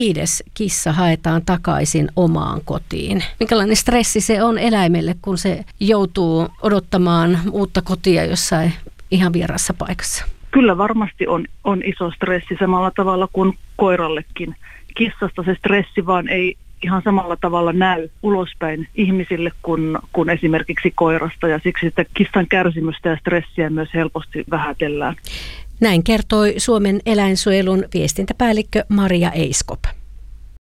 5. kissa haetaan takaisin omaan kotiin. Minkälainen stressi se on eläimelle, kun se joutuu odottamaan uutta kotia jossain ihan vierassa paikassa? Kyllä varmasti on iso stressi samalla tavalla kuin koirallekin. Kissasta se stressi vaan ei ihan samalla tavalla näy ulospäin ihmisille kuin esimerkiksi koirasta, ja siksi sitä kissan kärsimystä ja stressiä myös helposti vähätellään. Näin kertoi Suomen eläinsuojelun viestintäpäällikkö Maria Eiskop.